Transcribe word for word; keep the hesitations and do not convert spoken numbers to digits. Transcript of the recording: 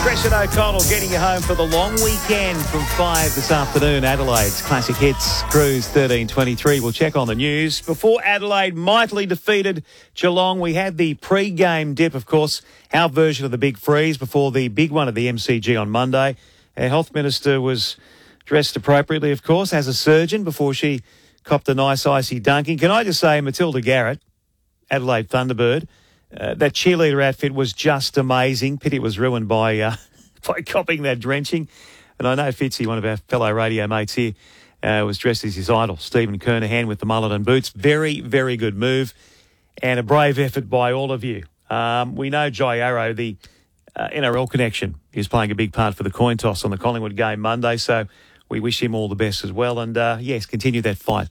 Preston O'Connell getting you home for the long weekend from five this afternoon. Adelaide's Classic Hits Cruise thirteen twenty-three. We'll check on the news. Before Adelaide mightily defeated Geelong, we had the pre-game dip, of course, our version of the big freeze before the big one at the M C G on Monday. Our Health Minister was dressed appropriately, of course, as a surgeon before she copped a nice icy dunking. Can I just say, Matilda Garrett, Adelaide Thunderbird, Uh, that cheerleader outfit was just amazing. Pity it was ruined by uh, by copying that drenching. And I know Fitzy, one of our fellow radio mates here, uh, was dressed as his idol, Stephen Kernahan, with the mullet and boots. Very, very good move and a brave effort by all of you. Um, we know Jai Arrow, the uh, N R L connection, is playing a big part for the coin toss on the Collingwood game Monday, so we wish him all the best as well. And, uh, yes, continue that fight.